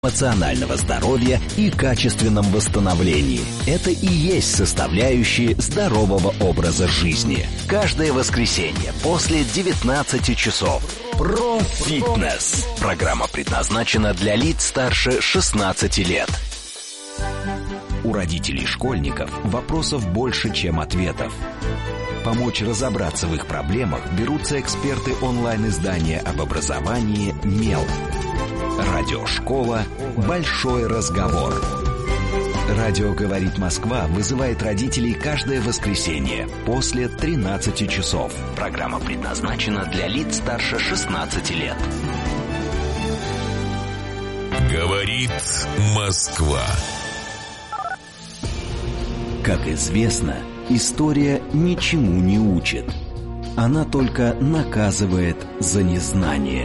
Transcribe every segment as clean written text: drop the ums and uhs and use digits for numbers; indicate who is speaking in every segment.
Speaker 1: эмоционального здоровья и качественном восстановлении. Это и есть составляющие здорового образа жизни. Каждое воскресенье после 19 часов. Про фитнес. Программа предназначена для лиц старше 16 лет. У родителей школьников вопросов больше, чем ответов. Помочь разобраться в их проблемах берутся эксперты онлайн-издания об образовании «Мел». Радиошкола «Большой разговор». Радио «Говорит Москва» вызывает родителей каждое воскресенье после 13 часов. Программа предназначена для лиц старше 16 лет.
Speaker 2: «Говорит Москва».
Speaker 1: Как известно, история ничему не учит. Она только наказывает за незнание.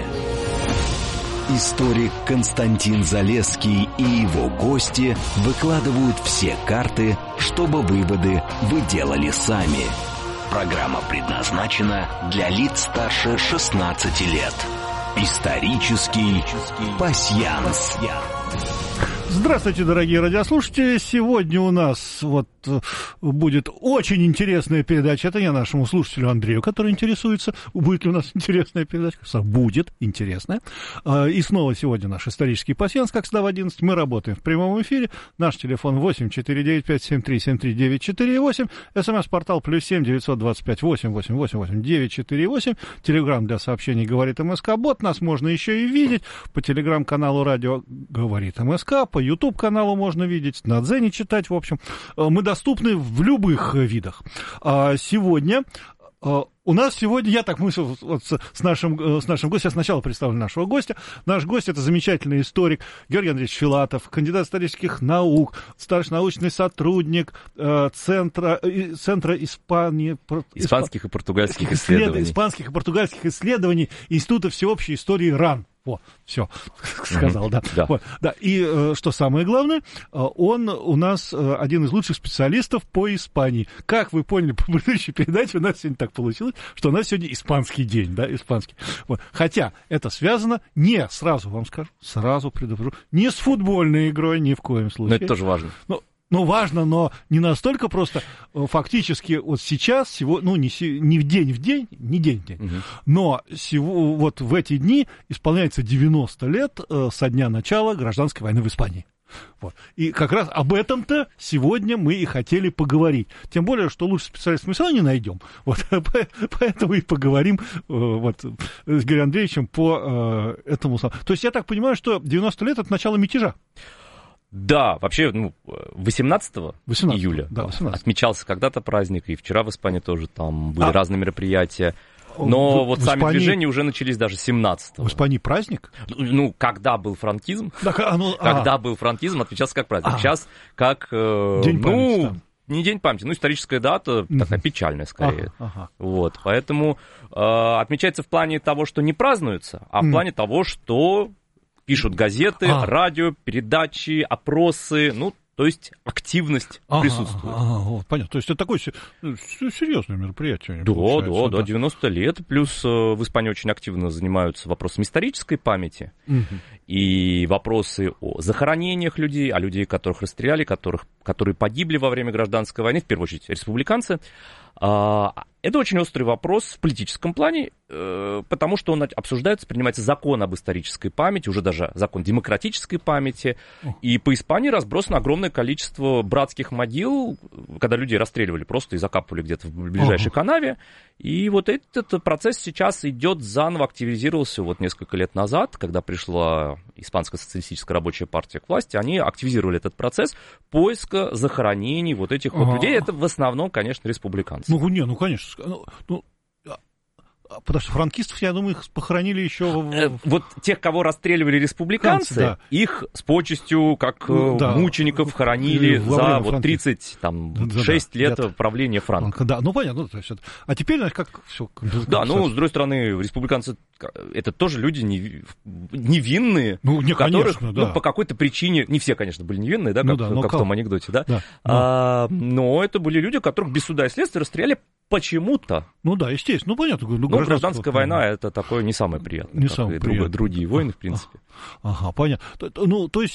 Speaker 1: Историк Константин Залесский и его гости выкладывают все карты, чтобы выводы вы делали сами. Программа предназначена для лиц старше 16 лет. Исторический пасьянс.
Speaker 3: Здравствуйте, дорогие радиослушатели. Сегодня у нас будет очень интересная передача. Это я нашему слушателю Андрею, который интересуется, будет ли у нас интересная передача. Будет интересная. И снова сегодня наш исторический пасьянс, как всегда в 11. Мы работаем в прямом эфире. Наш телефон 8-495-73-73-948. СМС-портал +7 925 888 948. Телеграм для сообщений «Говорит МСК». Бот. Нас можно еще и видеть по телеграм-каналу «Радио Говорит МСК», по YouTube-каналу можно видеть, на Дзене читать, в общем. Мы доступны в любых видах. Сегодня... У нас сегодня, я так мыслю, с нашим гостем, я сначала представлю нашего гостя. Наш гость — это замечательный историк Георгий Андреевич Филатов, кандидат исторических наук, старший научный сотрудник Центра
Speaker 4: испанских и португальских исследований.
Speaker 3: Испанских и португальских исследований Института всеобщей истории РАН. Все, сказал, да. Да. И что самое главное, он у нас один из лучших специалистов по Испании. Как вы поняли по предыдущей передаче, у нас сегодня так получилось, что у нас сегодня испанский день, да, испанский. Хотя это связано не, сразу вам скажу, сразу предупрежу, не с футбольной игрой ни в коем случае.
Speaker 4: Но это тоже важно.
Speaker 3: Важно, но не настолько просто. Фактически сейчас, не день в день, но в эти дни исполняется 90 лет со дня начала гражданской войны в Испании. И как раз об этом-то сегодня мы и хотели поговорить. Тем более, что лучше специалистов мы все равно не найдем. Поэтому и поговорим с Георгием Андреевичем по этому. То есть я так понимаю, что 90 лет — это начало мятежа.
Speaker 4: Да, вообще, 18 июля
Speaker 3: 18.
Speaker 4: Отмечался когда-то праздник, и вчера в Испании тоже там были разные мероприятия. Но сами движения уже начались даже 17-го.
Speaker 3: В Испании праздник?
Speaker 4: Когда был франкизм, отмечался как праздник. Сейчас как...
Speaker 3: День памяти.
Speaker 4: Не день памяти, историческая дата, такая печальная скорее. Поэтому отмечается в плане того, что не празднуется, а в плане того, что... Пишут газеты, радио, передачи, опросы, то есть активность присутствует.
Speaker 3: Понятно. То есть это такое серьезное мероприятие.
Speaker 4: Да, 90 лет. Плюс в Испании очень активно занимаются вопросами исторической памяти. И вопросы о захоронениях людей, о людей, которых расстреляли, которые погибли во время гражданской войны, в первую очередь республиканцы. Это очень острый вопрос в политическом плане, потому что он обсуждается, принимается закон об исторической памяти, уже даже закон демократической памяти. И по Испании разбросано огромное количество братских могил, когда людей расстреливали просто и закапывали где-то в ближайшей канаве. И этот процесс сейчас идет заново, активизировался несколько лет назад, когда пришла Испанская социалистическая рабочая партия к власти. Они активизировали этот процесс поиска захоронений этих людей. Это в основном, конечно, республиканцы.
Speaker 3: Конечно. Потому что франкистов, я думаю, их похоронили еще...
Speaker 4: Тех, кого расстреливали республиканцы, их с почестью, как мучеников, хоронили за 36 лет правления Франко.
Speaker 3: Да, понятно. То есть, а теперь, как все...
Speaker 4: Да, с другой стороны, республиканцы это тоже люди невинные, которых по какой-то причине... Не все, конечно, были невинные, как в том анекдоте, но это были люди, которых без суда и следствия расстреляли почему-то.
Speaker 3: Естественно. Понятно.
Speaker 4: Но гражданская война — это такое не самое приятное,
Speaker 3: не
Speaker 4: как
Speaker 3: самое
Speaker 4: и
Speaker 3: приятное.
Speaker 4: другие войны, в принципе.
Speaker 3: Ага, понятно. Ну, то есть